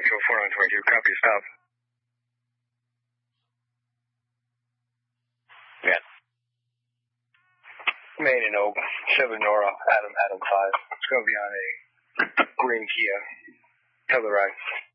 Echo 4922, copy, stop. Yeah. Main and Oak, 7 Nora, Adam 5. It's going to be on a green Kia. Telluride.